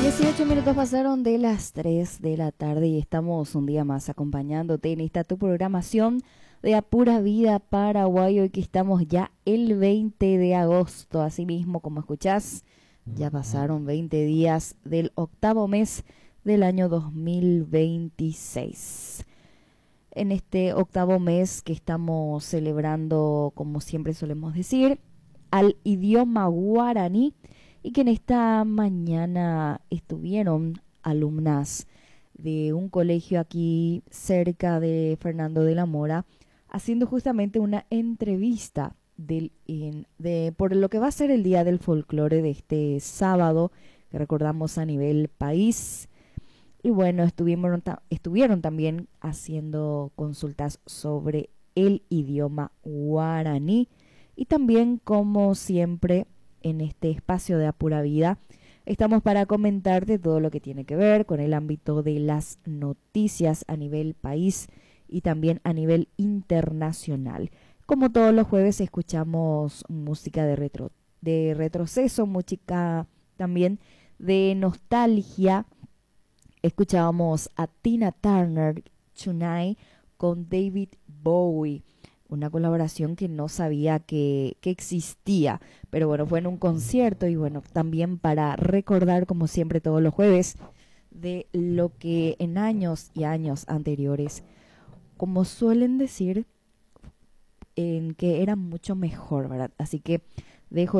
18 minutos pasaron de las 3 de la tarde y estamos un día más acompañándote en esta tu programación de A Pura Vida Paraguay. Hoy que estamos ya el 20 de agosto, así mismo como escuchás, ya pasaron 20 días del octavo mes del año 2026. En este octavo mes que estamos celebrando, como siempre solemos decir, al idioma guaraní, y que en esta mañana estuvieron alumnas de un colegio aquí cerca de Fernando de la Mora haciendo justamente una entrevista por lo que va a ser el Día del Folclore de este sábado, que recordamos a nivel país. Y bueno, estuvieron también haciendo consultas sobre el idioma guaraní, y también, como siempre, en este espacio de A Pura Vida, estamos para comentarte todo lo que tiene que ver con el ámbito de las noticias a nivel país y también a nivel internacional. Como todos los jueves escuchamos música de retroceso, música también de nostalgia. Escuchábamos a Tina Turner, Tonight, con David Bowie, una colaboración que no sabía que existía, pero bueno, fue en un concierto. Y bueno, también para recordar, como siempre todos los jueves, de lo que en años y años anteriores, como suelen decir, en que era mucho mejor, ¿verdad? Así que dejo